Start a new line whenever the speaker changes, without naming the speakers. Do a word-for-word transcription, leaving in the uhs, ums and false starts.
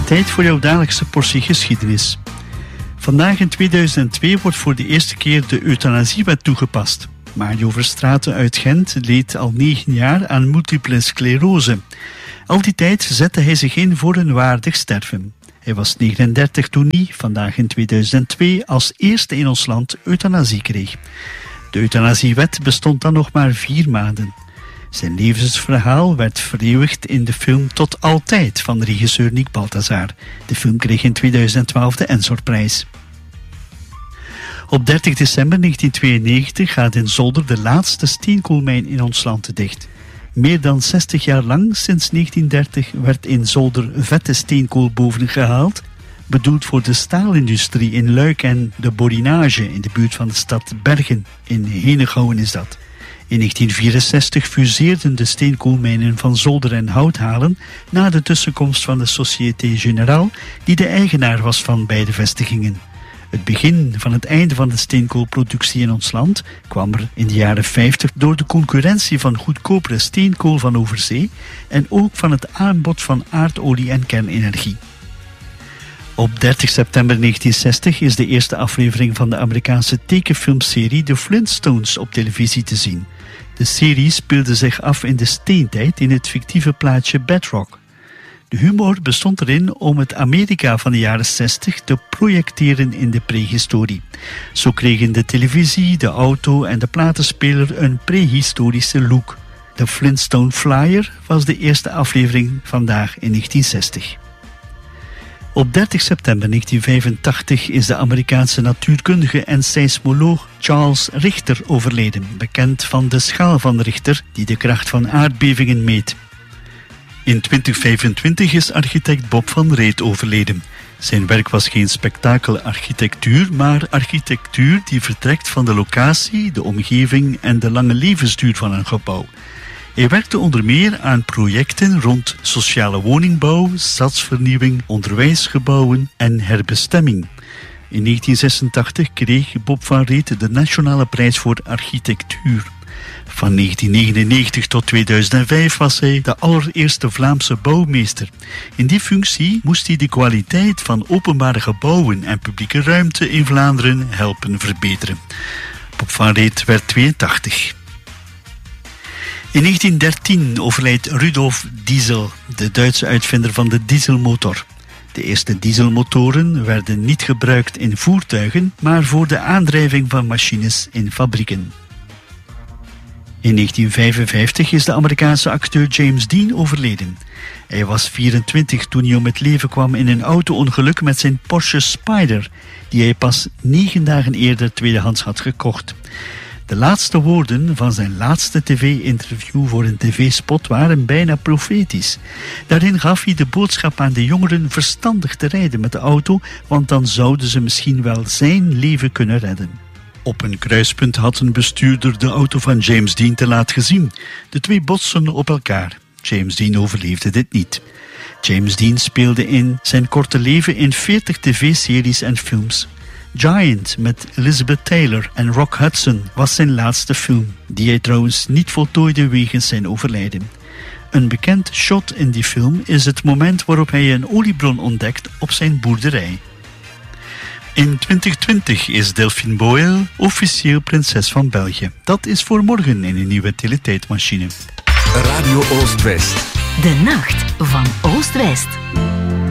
Tijd voor jouw dagelijkse portie geschiedenis. Vandaag in tweeduizend twee wordt voor de eerste keer de euthanasiewet toegepast. Mario Verstraeten uit Gent leed al negen jaar aan multiple sclerose. Al die tijd zette hij zich in voor een waardig sterven. Hij was negenendertig toen hij, vandaag in tweeduizend twee, als eerste in ons land euthanasie kreeg. De euthanasiewet bestond dan nog maar vier maanden. Zijn levensverhaal werd vereeuwigd in de film Tot Altijd van regisseur Nick Balthazar. De film kreeg in tweeduizend twaalf de Ensor-prijs. Op dertig december negentien tweeënnegentig gaat in Zolder de laatste steenkoolmijn in ons land dicht. Meer dan zestig jaar lang, sinds negentien dertig, werd in Zolder vette steenkool boven gehaald, bedoeld voor de staalindustrie in Luik en de borinage in de buurt van de stad Bergen. In Henegouwen is dat. In negentien vierenzestig fuseerden de steenkoolmijnen van Zolder en Houthalen na de tussenkomst van de Société Générale, die de eigenaar was van beide vestigingen. Het begin van het einde van de steenkoolproductie in ons land kwam er in de jaren vijftig door de concurrentie van goedkopere steenkool van overzee en ook van het aanbod van aardolie en kernenergie. Op dertig september negentien zestig is de eerste aflevering van de Amerikaanse tekenfilmserie The Flintstones op televisie te zien. De serie speelde zich af in de steentijd in het fictieve plaatsje Bedrock. De humor bestond erin om het Amerika van de jaren zestig te projecteren in de prehistorie. Zo kregen de televisie, de auto en de platenspeler een prehistorische look. De Flintstone Flyer was de eerste aflevering vandaag in negentien zestig. Op dertig september negentien vijfentachtig is de Amerikaanse natuurkundige en seismoloog Charles Richter overleden, bekend van de schaal van Richter die de kracht van aardbevingen meet. In twintig vijfentwintig is architect Bob van Reet overleden. Zijn werk was geen spektakelarchitectuur, maar architectuur die vertrekt van de locatie, de omgeving en de lange levensduur van een gebouw. Hij werkte onder meer aan projecten rond sociale woningbouw, stadsvernieuwing, onderwijsgebouwen en herbestemming. In negentien zesentachtig kreeg Bob van Reet de Nationale Prijs voor Architectuur. Van negentien negenennegentig tot tweeduizend vijf was hij de allereerste Vlaamse bouwmeester. In die functie moest hij de kwaliteit van openbare gebouwen en publieke ruimte in Vlaanderen helpen verbeteren. Bob van Reet werd tweeëntachtig. In negentien dertien overlijdt Rudolf Diesel, de Duitse uitvinder van de dieselmotor. De eerste dieselmotoren werden niet gebruikt in voertuigen, maar voor de aandrijving van machines in fabrieken. In negentien vijfenvijftig is de Amerikaanse acteur James Dean overleden. Hij was vierentwintig toen hij om het leven kwam in een auto-ongeluk met zijn Porsche Spyder, die hij pas negen dagen eerder tweedehands had gekocht. De laatste woorden van zijn laatste tv-interview voor een tv-spot waren bijna profetisch. Daarin gaf hij de boodschap aan de jongeren verstandig te rijden met de auto, want dan zouden ze misschien wel zijn leven kunnen redden. Op een kruispunt had een bestuurder de auto van James Dean te laat gezien. De twee botsten op elkaar. James Dean overleefde dit niet. James Dean speelde in zijn korte leven in veertig tv-series en films. Giant met Elizabeth Taylor en Rock Hudson was zijn laatste film, die hij trouwens niet voltooide wegens zijn overlijden. Een bekend shot in die film is het moment waarop hij een oliebron ontdekt op zijn boerderij. In twintig twintig is Delphine Boyle officieel prinses van België. Dat is voor morgen in een nieuwe teletijdmachine.
Radio Oost-West.
De nacht van Oost-West.